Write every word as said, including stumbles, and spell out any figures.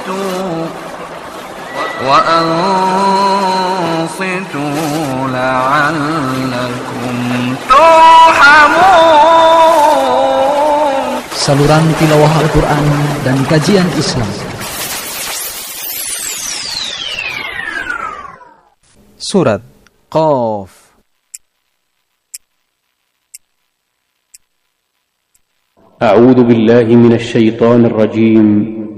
وأنصتوا لعلكم ترحمون. Saluran tilawah Al-Quran dan kajian Islam. Surat Qaf. أعوذ بالله من الشيطان الرجيم.